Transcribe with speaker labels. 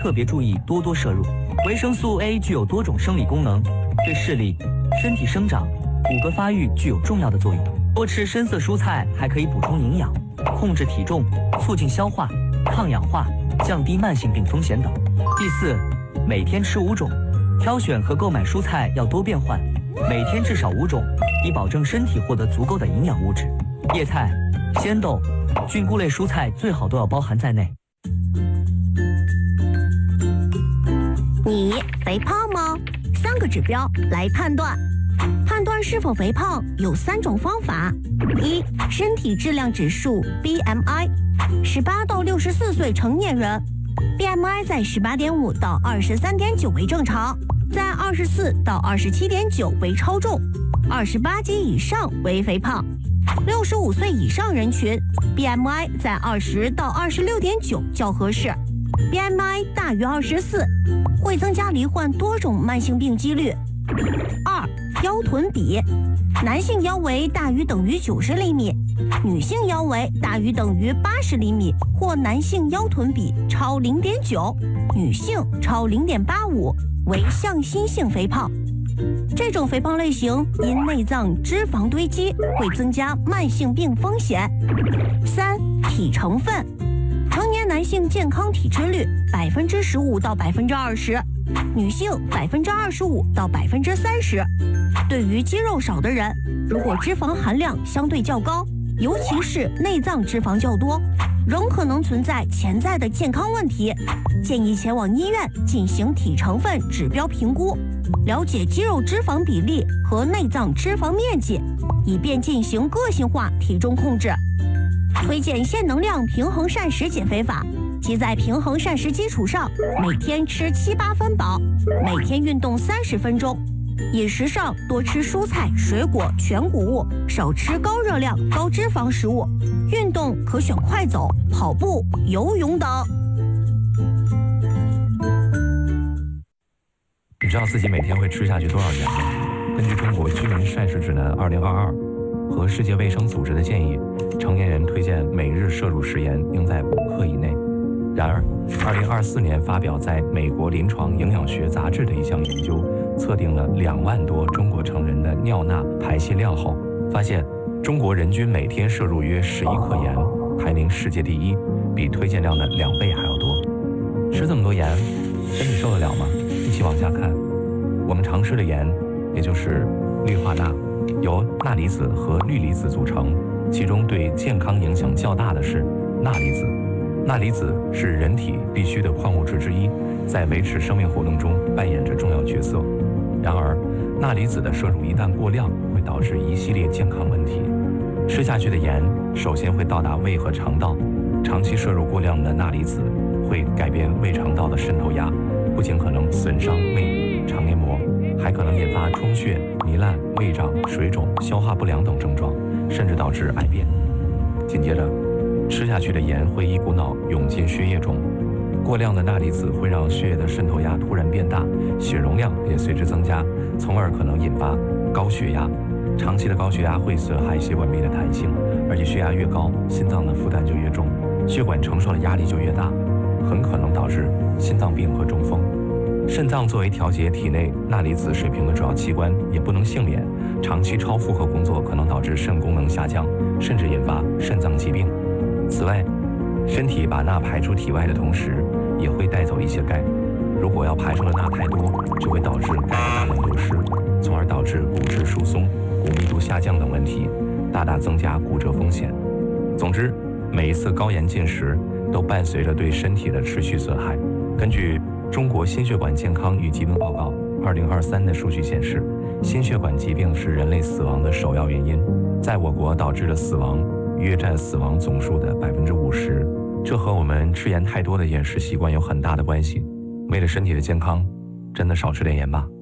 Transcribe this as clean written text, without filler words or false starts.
Speaker 1: 特别注意多摄入。维生素 A 具有多种生理功能，对视力、身体生长、骨骼发育具有重要的作用。多吃深色蔬菜还可以补充营养，控制体重，促进消化、抗氧化，降低慢性病风险等。第四，每天吃5种，挑选和购买蔬菜要多变换，每天至少5种，以保证身体获得足够的营养物质。叶菜、鲜豆、菌菇类蔬菜最好都要包含在内。
Speaker 2: 你肥胖吗？3个指标来判断。判断是否肥胖有3种方法：一、身体质量指数 BMI，18到64岁成年人 BMI 在18.5到23.9为正常，在24到27.9为超重，28斤以上为肥胖。65岁以上人群 BMI 在20到26.9较合适。BMI 大于24会增加罹患多种慢性病几率。2、腰臀比，男性腰围大于等于90厘米，女性腰围大于等于80厘米，或男性腰臀比超0.9，女性超0.85为向心性肥胖。这种肥胖类型因内脏脂肪堆积会增加慢性病风险。3、体成分，成年男性健康体脂率15%到20%，女性25%到30%。对于肌肉少的人，如果脂肪含量相对较高，尤其是内脏脂肪较多，仍可能存在潜在的健康问题，建议前往医院进行体成分指标评估，了解肌肉脂肪比例和内脏脂肪面积，以便进行个性化体重控制。推荐限能量平衡膳食减肥法，即在平衡膳食基础上，每天吃7-8分饱，每天运动30分钟。饮食上多吃蔬菜、水果、全谷物，少吃高热量、高脂肪食物。运动可选快走、跑步、游泳等。
Speaker 3: 你知道自己每天会吃下去多少盐吗？根据中国居民膳食指南2022和世界卫生组织的建议，成年人推荐每日摄入食盐应在5克以内。然而，2024年发表在美国临床营养学杂志的一项研究，测定了2万多中国成人的尿钠排泄量后，发现中国人均每天摄入约11克盐，排名世界第1，比推荐量的2倍还要多。吃这么多盐，身体受得了吗？一起往下看，我们常吃的盐，也就是氯化钠，由钠离子和氯离子组成，其中对健康影响较大的是钠离子。钠离子是人体必需的矿物质之一，在维持生命活动中扮演着重要角色。然而，钠离子的摄入一旦过量，会导致一系列健康问题。吃下去的盐首先会到达胃和肠道，长期摄入过量的钠离子会改变胃肠道的渗透压，不仅可能损伤胃肠黏膜，还可能引发充血、糜烂、胃胀、水肿、消化不良等症状，甚至导致癌变。紧接着，吃下去的盐会一股脑涌进血液中，过量的钠离子会让血液的渗透压突然变大，血容量也随之增加，从而可能引发高血压。长期的高血压会损害血管壁的弹性，而且血压越高，心脏的负担就越重，血管承受的压力就越大，很可能导致心脏病和中风。肾脏作为调节体内钠离子水平的主要器官，也不能幸免，长期超负荷工作可能导致肾功能下降，甚至引发肾脏疾病。此外，身体把钠排出体外的同时，也会带走一些钙。如果要排出的钠太多，就会导致钙的大量流失，从而导致骨质疏松、骨密度下降等问题，大大增加骨折风险。总之，每一次高盐进食都伴随着对身体的持续损害。根据中国心血管健康与疾病报告2023的数据显示，心血管疾病是人类死亡的首要原因，在我国导致的死亡约占死亡总数的50%，这和我们吃盐太多的饮食习惯有很大的关系。为了身体的健康，真的少吃点盐吧。